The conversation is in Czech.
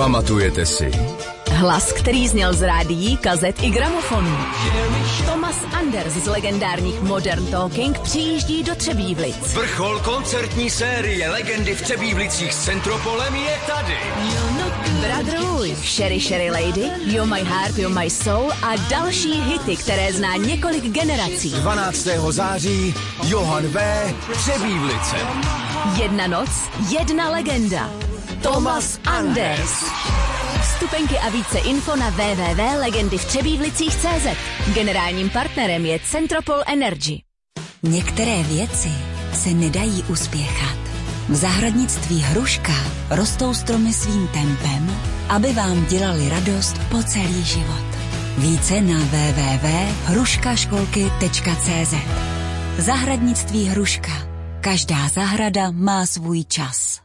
Pamatujete si? Hlas, který zněl z rádií, kazet i gramofonů. Thomas Anders z legendárních Modern Talking přijíždí do Třebívlic. Vrchol koncertní série Legendy v Třebívlicích s Centropolem je tady. Brother Louis, Sherry Sherry Lady, You're My Heart, You're My Soul a další hity, které zná několik generací. 12. září Johan V. Třebívlice. Jedna noc, jedna legenda. Thomas Anders. Vstupenky a více info na www.legendyvtřebívlicích.cz. Generálním partnerem je Centropol Energy. Některé věci se nedají uspěchat. V zahradnictví Hruška rostou stromy svým tempem, aby vám dělali radost po celý život. Více na www.hruškaškolky.cz. Zahradnictví Hruška. Každá zahrada má svůj čas.